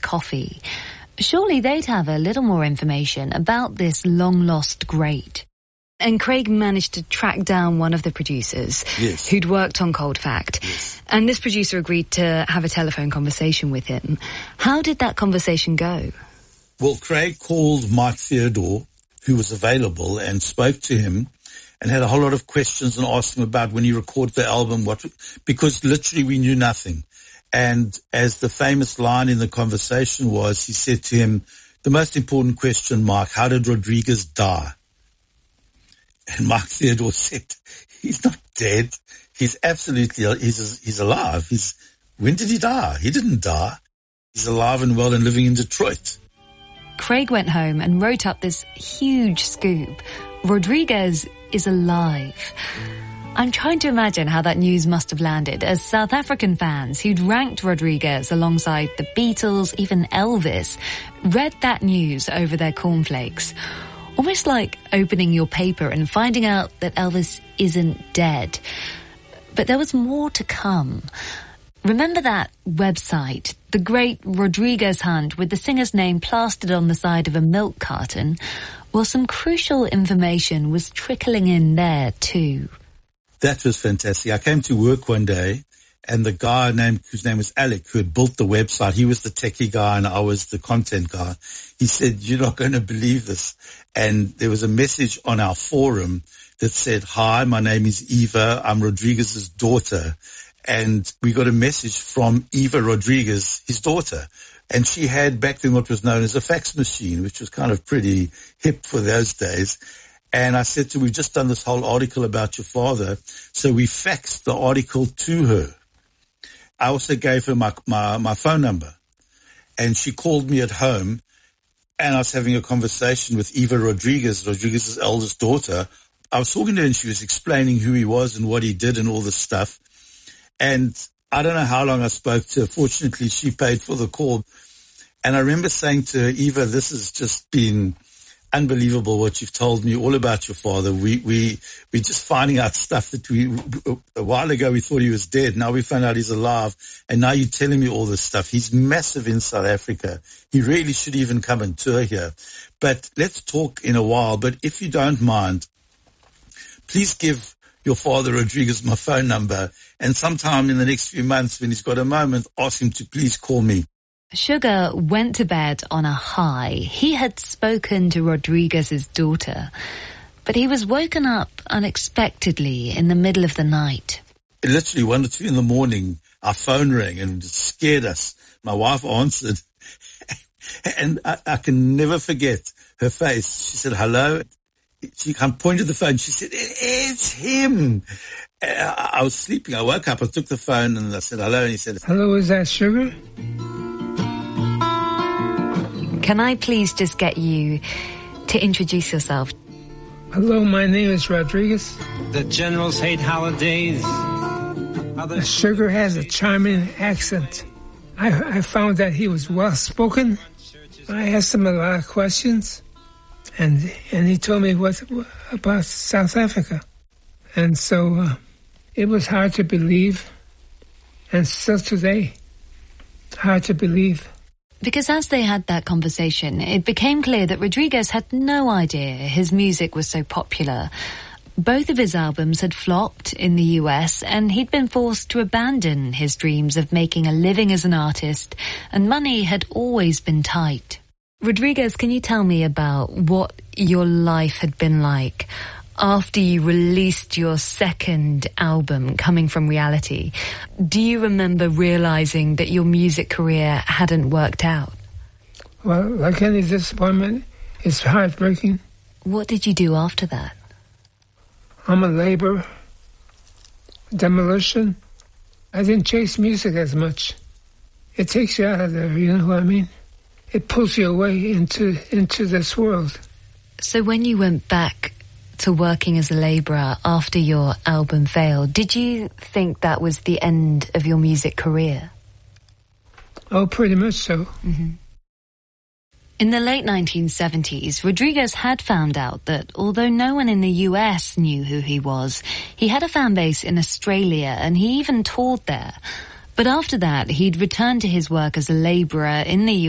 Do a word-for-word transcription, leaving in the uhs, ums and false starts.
Coffee. Surely they'd have a little more information about this long-lost great. And Craig managed to track down one of the producers yes. who'd worked on Cold Fact. Yes. And this producer agreed to have a telephone conversation with him. How did that conversation go? Well, Craig called Mike Theodore, who was available, and spoke to him and had a whole lot of questions and asked him about when he recorded the album, what, because literally we knew nothing. And as the famous line in the conversation was, he said to him, the most important question, Mike, how did Rodriguez die? And Mike Theodore said, he's not dead. He's absolutely, he's, he's alive. He's, when did he die? He didn't die. He's alive and well and living in Detroit. Craig went home and wrote up this huge scoop. Rodriguez is alive. I'm trying to imagine how that news must have landed as South African fans who'd ranked Rodriguez alongside the Beatles, even Elvis, read that news over their cornflakes. Almost like opening your paper and finding out that Elvis isn't dead. But there was more to come. Remember that website, The Great Rodriguez Hunt, with the singer's name plastered on the side of a milk carton? Well, some crucial information was trickling in there too. That was fantastic. I came to work one day and the guy named, whose name was Alec, who had built the website, he was the techie guy and I was the content guy. He said, you're not going to believe this. And there was a message on our forum that said, hi, my name is Eva. I'm Rodriguez's daughter. And we got a message from Eva Rodriguez, his daughter. And she had back then what was known as a fax machine, which was kind of pretty hip for those days. And I said to her, we've just done this whole article about your father. So we faxed the article to her. I also gave her my, my, my phone number. And she called me at home. And I was having a conversation with Eva Rodriguez, Rodriguez's eldest daughter. I was talking to her and she was explaining who he was and what he did and all this stuff. And I don't know how long I spoke to her. Fortunately, she paid for the call. And I remember saying to her, Eva, this has just been unbelievable what you've told me all about your father. We, we, we're just finding out stuff that we, a while ago we thought he was dead. Now we found out he's alive. And now you're telling me all this stuff. He's massive in South Africa. He really should even come and tour here. But let's talk in a while. But if you don't mind, please give your father Rodriguez my phone number. And sometime in the next few months when he's got a moment, ask him to please call me. Sugar went to bed on a high. He had spoken to Rodriguez's daughter, but he was woken up unexpectedly in the middle of the night. Literally one or two in the morning, our phone rang and it scared us. My wife answered and I, I can never forget her face. She said, hello. She kind of pointed the phone. She said, it's him. I, I was sleeping. I woke up. I took the phone and I said, hello. And he said, hello, is that Sugar? Can I please just get you to introduce yourself? Hello, my name is Rodriguez. The generals hate holidays. Others Sugar has a charming accent. I, I found that he was well-spoken. I asked him a lot of questions, and and he told me what about South Africa. And so uh, it was hard to believe, and still today, hard to believe. Because as they had that conversation, it became clear that Rodriguez had no idea his music was so popular. Both of his albums had flopped in the U S, and he'd been forced to abandon his dreams of making a living as an artist, and money had always been tight. Rodriguez, can you tell me about what your life had been like after you released your second album, Coming From Reality? Do you remember realizing that your music career hadn't worked out? Well, like any disappointment, it's heartbreaking. What did you do after that? I'm a laborer, demolition. I didn't chase music as much. It takes you out of there, you know what I mean? It pulls you away into into this world. So when you went back to working as a labourer after your album failed, did you think that was the end of your music career? Oh, pretty much so. Mm-hmm. In the late nineteen seventies, Rodriguez had found out that although no one in the U S knew who he was, he had a fan base in Australia and he even toured there. But after that, he'd returned to his work as a labourer in the U S